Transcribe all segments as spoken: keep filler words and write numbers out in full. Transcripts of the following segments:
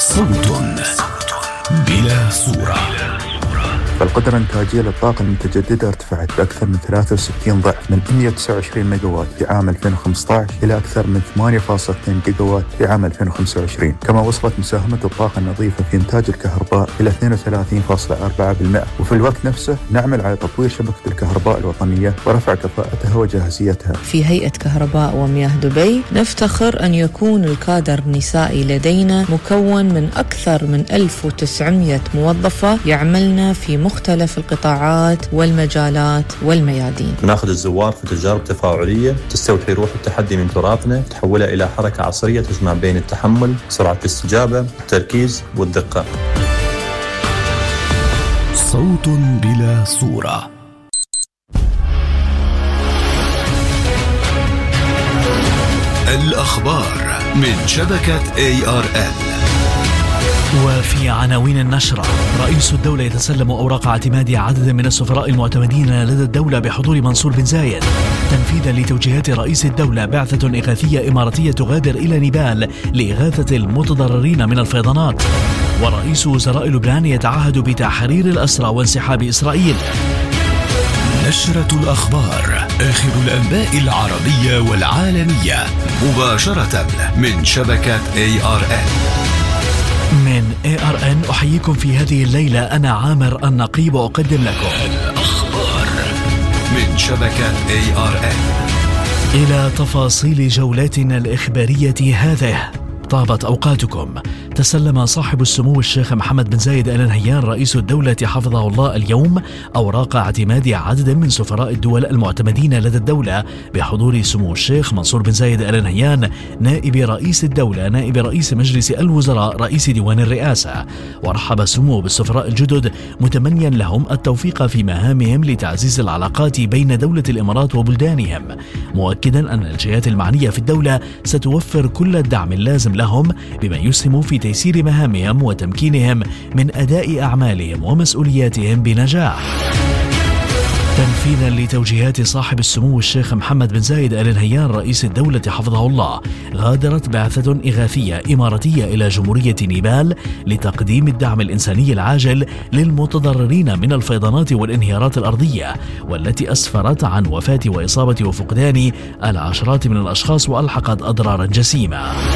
صوت بلا صورة. فالقدرة الإنتاجية للطاقة المتجددة ارتفعت بأكثر من ثلاثة وستين ضعف من مئة وتسعة وعشرين ميجاوات في عام ألفين وخمسة عشر إلى أكثر من ثمانية فاصلة اثنين جيجاوات في عام ألفين وخمسة وعشرين. كما وصلت مساهمة الطاقة النظيفة في إنتاج الكهرباء إلى اثنين وثلاثين فاصلة أربعة بالمئة. وفي الوقت نفسه نعمل على تطوير شبكة الكهرباء الوطنية ورفع كفاءتها وجاهزيتها. في هيئة كهرباء ومياه دبي نفتخر أن يكون الكادر النسائي لدينا مكون من أكثر من ألف وتسعمئة موظفة يعملن في مختلف القطاعات والمجالات والميادين. ناخذ الزوار في تجارب تفاعلية تستوحي روح التحدي من تراثنا، تحولها إلى حركة عصرية تجمع بين التحمل، سرعة الاستجابة، التركيز والدقة. صوت بلا صورة. الأخبار من شبكة إيه آر إل. وفي عناوين النشرة: رئيس الدولة يتسلم أوراق اعتماد عدد من السفراء المعتمدين لدى الدولة بحضور منصور بن زايد. تنفيذا لتوجيهات رئيس الدولة، بعثة إغاثية إماراتية تغادر إلى نيبال لإغاثة المتضررين من الفيضانات. ورئيس وزراء لبنان يتعهد بتحرير الأسرى وانسحاب إسرائيل. نشرة الأخبار، آخر الأنباء العربية والعالمية، مباشرة من شبكة إيه آر إل. من إيه آر إن أحييكم في هذه الليلة، أنا عامر النقيب وأقدم لكم الأخبار من شبكة إيه آر إن. إلى تفاصيل جولتنا الإخبارية هذه. طابت أوقاتكم. تسلم صاحب السمو الشيخ محمد بن زايد آل نهيان رئيس الدولة حفظه الله اليوم أوراق اعتماد عدد من سفراء الدول المعتمدين لدى الدولة بحضور سمو الشيخ منصور بن زايد آل نهيان نائب رئيس الدولة، نائب رئيس مجلس الوزراء، رئيس ديوان الرئاسة. ورحب سمو بالسفراء الجدد متمنيا لهم التوفيق في مهامهم لتعزيز العلاقات بين دولة الإمارات وبلدانهم، مؤكدا أن الجهات المعنية في الدولة ستوفر كل الدعم اللازم لهم بما يسهم في تيسير مهامهم وتمكينهم من أداء أعمالهم ومسؤولياتهم بنجاح. تنفيذا لتوجيهات صاحب السمو الشيخ محمد بن زايد آل نهيان رئيس الدولة حفظه الله، غادرت بعثة إغاثية إماراتية إلى جمهورية نيبال لتقديم الدعم الإنساني العاجل للمتضررين من الفيضانات والانهيارات الأرضية، والتي أسفرت عن وفاة وإصابة وفقدان العشرات من الأشخاص وألحقت أضرارا جسيمة.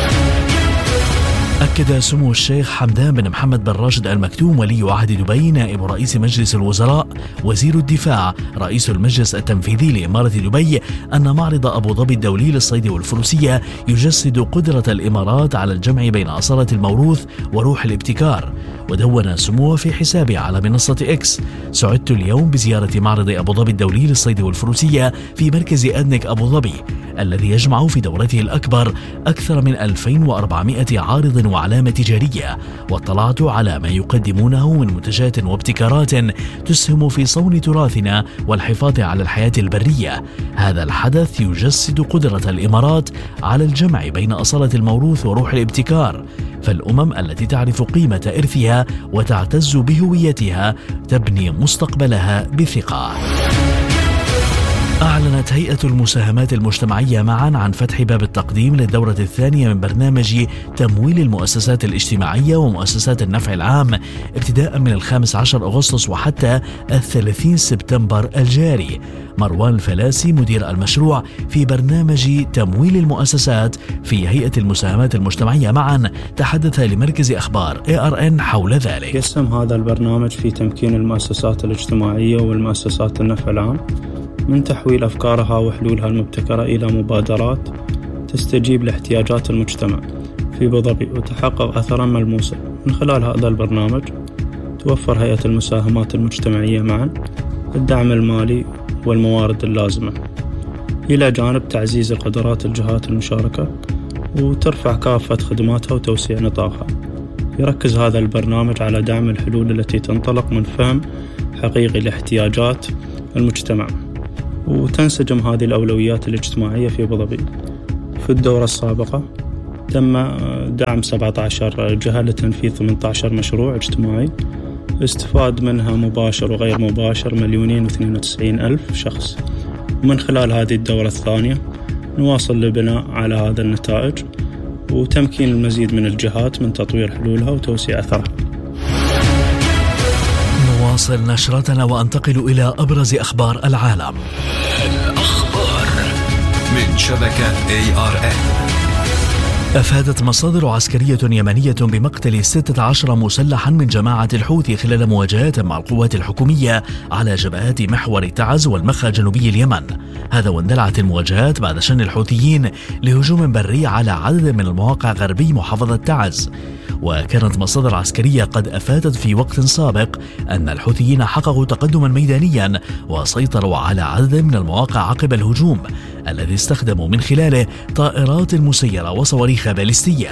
أكد سمو الشيخ حمدان بن محمد بن راشد آل مكتوم ولي عهد دبي، نائب رئيس مجلس الوزراء، وزير الدفاع، رئيس المجلس التنفيذي لإمارة دبي، أن معرض أبو ظبي الدولي للصيد والفروسية يجسد قدرة الإمارات على الجمع بين أصالة الموروث وروح الابتكار. ودون سموه في حسابه على منصة إكس: سعدت اليوم بزيارة معرض أبو ظبي الدولي للصيد والفروسية في مركز أدنك أبو ظبي، الذي يجمع في دورته الأكبر أكثر من ألفين وأربعمائة عارض وعلامة تجارية، واطلعت على ما يقدمونه من منتجات وابتكارات تسهم في صون تراثنا والحفاظ على الحياة البرية. هذا الحدث يجسد قدرة الإمارات على الجمع بين أصالة الموروث وروح الابتكار، فالأمم التي تعرف قيمة إرثها وتعتز بهويتها تبني مستقبلها بثقة. أعلنت هيئة المساهمات المجتمعية معا عن فتح باب التقديم للدورة الثانية من برنامج تمويل المؤسسات الاجتماعية ومؤسسات النفع العام ابتداء من الخامس عشر أغسطس وحتى الثلاثين سبتمبر الجاري. مروان الفلاسي مدير المشروع في برنامج تمويل المؤسسات في هيئة المساهمات المجتمعية معا تحدث لمركز أخبار إيه آر إن حول ذلك. يسهم هذا البرنامج في تمكين المؤسسات الاجتماعية والمؤسسات النفع العام من تحويل أفكارها وحلولها المبتكرة إلى مبادرات تستجيب لاحتياجات المجتمع في أبو ظبي وتحقق أثرا ملموسا. من خلال هذا البرنامج توفر هيئة المساهمات المجتمعية معا الدعم المالي والموارد اللازمة، إلى جانب تعزيز قدرات الجهات المشاركة وترفع كافة خدماتها وتوسيع نطاقها. يركز هذا البرنامج على دعم الحلول التي تنطلق من فهم حقيقي لاحتياجات المجتمع، وتنسجم هذه الأولويات الاجتماعية في أبو ظبي. في الدورة السابقة تم دعم سبعة عشر جهة لتنفيذ ثمانية عشر مشروع اجتماعي، استفاد منها مباشر وغير مباشر مليونين واثنين وتسعين ألف شخص. ومن خلال هذه الدورة الثانية نواصل البناء على هذا النتائج وتمكين المزيد من الجهات من تطوير حلولها وتوسيع أثرها. نواصل نشرتنا وأنتقل إلى أبرز أخبار العالم. الأخبار من شبكة إيه آر إن. أفادت مصادر عسكرية يمنية بمقتل ستة عشر مسلحا من جماعة الحوثي خلال مواجهات مع القوات الحكومية على جبهات محور تعز والمخا جنوبي اليمن. هذا واندلعت المواجهات بعد شن الحوثيين لهجوم بري على عدد من المواقع غربي محافظة تعز. وكانت مصادر عسكرية قد أفادت في وقت سابق أن الحوثيين حققوا تقدما ميدانيا وسيطروا على عدد من المواقع عقب الهجوم الذي استخدموا من خلاله طائرات مسيرة وصواريخ باليستية.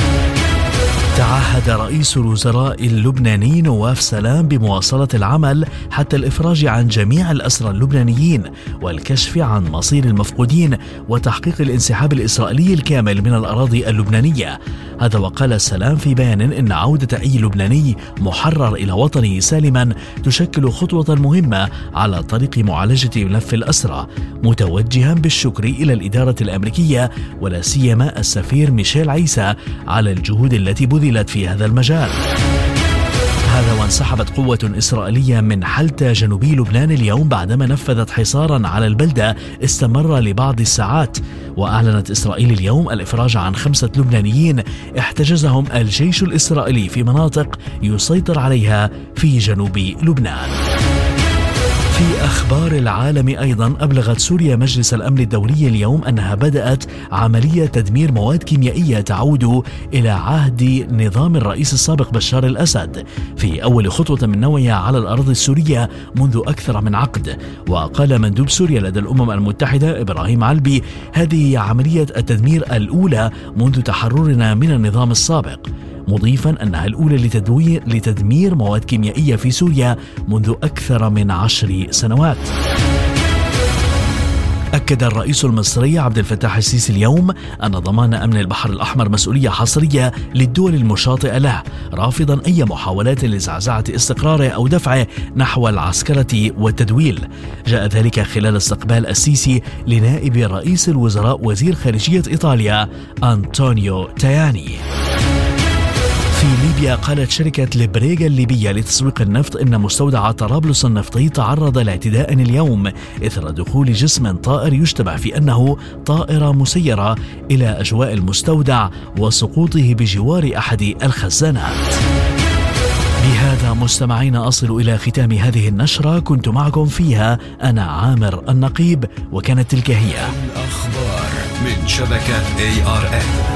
تعهد رئيس الوزراء اللبناني نواف سلام بمواصلة العمل حتى الإفراج عن جميع الأسرى اللبنانيين والكشف عن مصير المفقودين وتحقيق الانسحاب الإسرائيلي الكامل من الأراضي اللبنانية. هذا وقال سلام في بيان إن عودة أي لبناني محرر إلى وطنه سالما تشكل خطوة مهمة على طريق معالجة ملف الأسرى، متوجها بالشكر إلى الإدارة الأمريكية ولا سيما السفير ميشيل عيسى على الجهود التي بذلت في هذا المجال. هذا وانسحبت قوة إسرائيلية من حلتا جنوبي لبنان اليوم بعدما نفذت حصارا على البلدة استمر لبعض الساعات. وأعلنت إسرائيل اليوم الإفراج عن خمسة لبنانيين احتجزهم الجيش الإسرائيلي في مناطق يسيطر عليها في جنوب لبنان. في أخبار العالم أيضا، أبلغت سوريا مجلس الأمن الدولي اليوم أنها بدأت عملية تدمير مواد كيميائية تعود إلى عهد نظام الرئيس السابق بشار الأسد في أول خطوة من نوعها على الأرض السورية منذ أكثر من عقد. وقال مندوب سوريا لدى الأمم المتحدة إبراهيم علبي: هذه هي عملية التدمير الأولى منذ تحررنا من النظام السابق، مضيفا أنها الأولى لتدمير مواد كيميائية في سوريا منذ أكثر من عشر سنوات. أكد الرئيس المصري عبد الفتاح السيسي اليوم أن ضمان أمن البحر الأحمر مسؤولية حصرية للدول المشاطئة له، رافضا أي محاولات لزعزعة استقراره أو دفعه نحو العسكرة والتدويل. جاء ذلك خلال استقبال السيسي لنائب رئيس الوزراء وزير خارجية إيطاليا أنطونيو تاياني. في ليبيا، قالت شركة ليبريغا الليبية لتسويق النفط إن مستودع طرابلس النفطي تعرض لاعتداء اليوم إثر دخول جسم طائر يشتبه في أنه طائرة مسيرة إلى أجواء المستودع وسقوطه بجوار أحد الخزانات. بهذا مستمعين أصل إلى ختام هذه النشرة، كنت معكم فيها أنا عامر النقيب، وكانت تلك هي الأخبار من شبكة إيه آر إن.